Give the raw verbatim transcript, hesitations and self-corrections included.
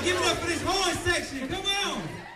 Give it up for this horn section. Come on.